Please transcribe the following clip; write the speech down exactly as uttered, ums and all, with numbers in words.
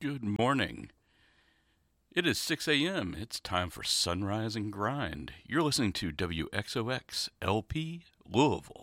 Good morning. It is six a.m. It's time for Sunrise and Grind. You're listening to W X O X L P Louisville.